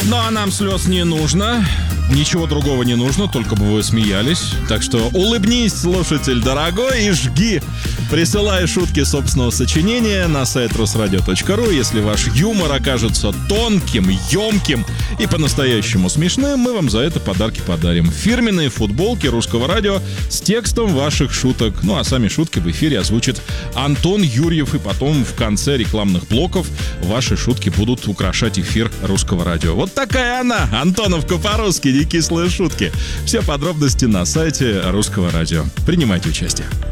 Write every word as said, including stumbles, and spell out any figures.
Ну а нам слез не нужно. Ничего другого не нужно, только бы вы смеялись. Так что улыбнись, слушатель дорогой, и жги. Присылай шутки собственного сочинения на сайт русрадио точка ру. Если ваш юмор окажется тонким, емким и по-настоящему смешным, мы вам за это подарки подарим. Фирменные футболки Русского радио с текстом ваших шуток. Ну а сами шутки в эфире озвучит Антон Юрьев. И потом в конце рекламных блоков ваши шутки будут украшать эфир Русского радио. Вот такая она, Антоновка по-русски, не кислые шутки. Все подробности на сайте Русского радио. Принимайте участие.